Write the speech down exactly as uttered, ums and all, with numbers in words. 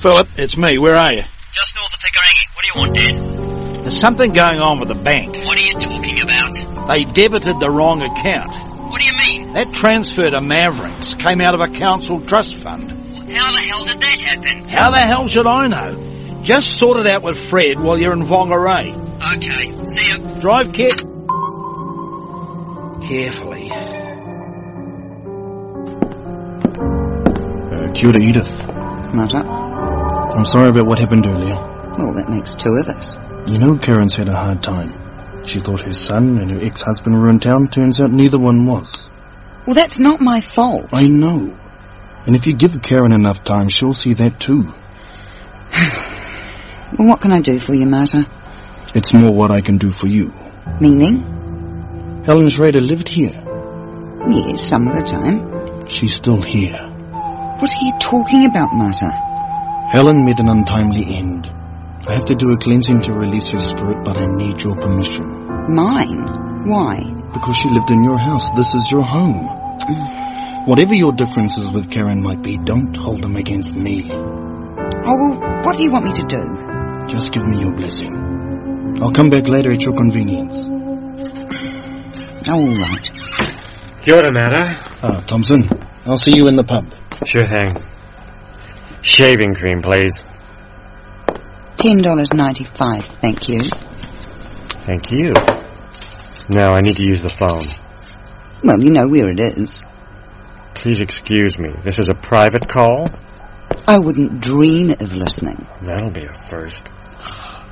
Philip, it's me. Where are you? Just north of Takarangi. What do you want, Dad? There's something going on with the bank. What are you talking about? They debited the wrong account. What do you mean? That transfer to Mavericks came out of a council trust fund. How the hell did that happen? How the hell should I know? Just sort it out with Fred while you're in Whangarei. Okay, see ya. Drive care... carefully. Uh, Kia ora, Edith. Mata? I'm sorry about what happened earlier. Well, that makes two of us. You know Karen's had a hard time. She thought her son and her ex-husband were in town. Turns out neither one was. Well, that's not my fault. I know. And if you give Karen enough time, she'll see that too. Well, what can I do for you, Marta? It's more what I can do for you. Meaning? Helen Schrader lived here. Yes, some of the time. She's still here. What are you talking about, Marta? Helen made an untimely end. I have to do a cleansing to release her spirit, but I need your permission. Mine? Why? Because she lived in your house. This is your home. Mm. Whatever your differences with Karen might be, don't hold them against me. Oh, well, what do you want me to do? Just give me your blessing. I'll come back later at your convenience. All right. Kia ora, Mata. Ah, Thompson. I'll see you in the pub. Sure thing. Shaving cream, please. Ten dollars ninety-five, thank you. Thank you. Now I need to use the phone. Well, you know where it is. Please excuse me. This is a private call? I wouldn't dream of listening. That'll be a first.